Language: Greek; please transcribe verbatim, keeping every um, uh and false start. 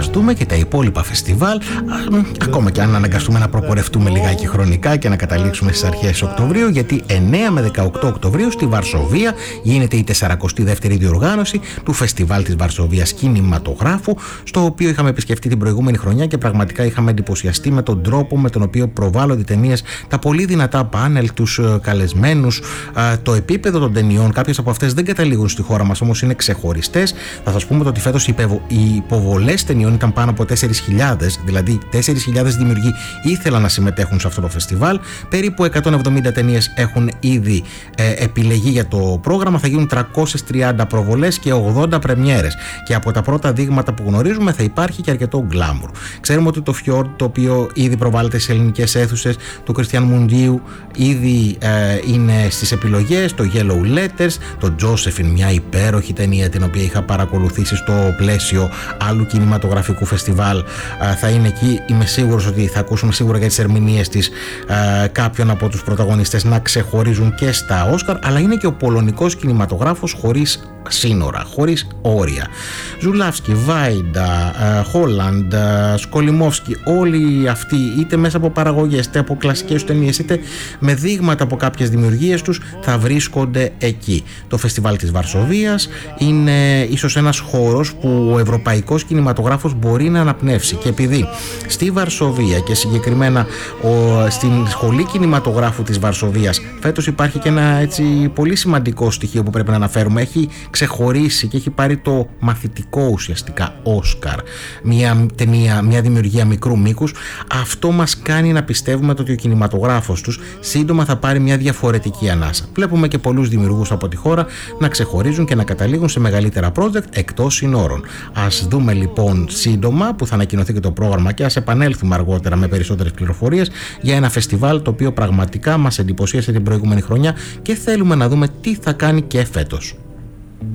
ετοιμαστούμε και τα υπόλοιπα φεστιβάλ, ακόμα και αν αναγκαστούμε να προπορευτούμε λιγάκι χρονικά και να καταλήξουμε στις αρχές Οκτωβρίου, γιατί εννέα με δεκαοκτώ Οκτωβρίου στη Βαρσοβία γίνεται η σαρακοστή δεύτερη διοργάνωση του Φεστιβάλ της Βαρσοβίας Κινηματογράφου, στο οποίο είχαμε επισκεφτεί την προηγούμενη χρονιά και πραγματικά είχαμε εντυπωσιαστεί με τον τρόπο με τον οποίο προβάλλονται ταινίες, τα πολύ δυνατά πάνελ, τους καλεσμένους, το επίπεδο των ταινιών. Κάποιες από αυτές δεν καταλήγουν στη χώρα μας, όμως είναι ξεχωριστές. Θα σας πούμε ότι φέτος οι υποβολές ταινιών ήταν πάνω από τέσσερις χιλιάδες, δηλαδή τέσσερις χιλιάδες δημιουργοί ήθελαν να συμμετέχουν σε αυτό το φεστιβάλ. Περίπου εκατόν εβδομήντα ταινίες έχουν ήδη ε, επιλεγεί για το πρόγραμμα. Θα γίνουν τριακόσιες τριάντα προβολές και ογδόντα πρεμιέρες. Και από τα πρώτα δείγματα που γνωρίζουμε θα υπάρχει και αρκετό γκλάμουρ. Ξέρουμε ότι το Fjord, το οποίο ήδη προβάλλεται σε ελληνικές αίθουσες, του Κριστιαν Μουντίου, ήδη ε, είναι στις επιλογές. Το Yellow Letters, το Josephine, μια υπέροχη ταινία την οποία είχα παρακολουθήσει στο πλαίσιο άλλου κινηματογραφικού φεστιβάλ, ε, θα είναι εκεί. Είμαι σίγουρος ότι θα ακούσουμε σίγουρα για τις ερμηνείες της ε, κάποιον από τους πρωταγωνιστές να ξεχωρίζουν και στα Όσκαρ, αλλά είναι και ο πολωνικός κινηματογράφος χωρίς σύνορα, χωρίς όρια. Ζουλάφσκι, Βάιντα, Χόλαντ, Σκολιμόφσκι, όλοι αυτοί, είτε μέσα από παραγωγές, είτε από κλασικές ταινίες, είτε με δείγματα από κάποιες δημιουργίες τους, θα βρίσκονται εκεί. Το Φεστιβάλ της Βαρσοβίας είναι ίσως ένας χώρος που ο ευρωπαϊκός κινηματογράφος μπορεί να αναπνεύσει, και επειδή στη Βαρσοβία και συγκεκριμένα ο, στην Σχολή Κινηματογράφου της Βαρσοβίας φέτος υπάρχει και ένα έτσι πολύ σημαντικό στοιχείο που πρέπει να αναφέρουμε. Έχει ξεχωρίσει και έχει πάρει το μαθητικό ουσιαστικά Όσκαρ μια ταινία, μια δημιουργία μικρού μήκους. Αυτό μας κάνει να πιστεύουμε ότι ο κινηματογράφος τους σύντομα θα πάρει μια διαφορετική ανάσα. Βλέπουμε και πολλούς δημιουργούς από τη χώρα να ξεχωρίζουν και να καταλήγουν σε μεγαλύτερα project εκτός συνόρων. Ας δούμε λοιπόν σύντομα που θα ανακοινωθεί και το πρόγραμμα και ας επανέλθουμε αργότερα με περισσότερες πληροφορίες για ένα φεστιβάλ το οποίο πραγματικά μας εντυπωσίασε την προηγούμενη χρονιά και θέλουμε να δούμε τι θα κάνει και φέτος.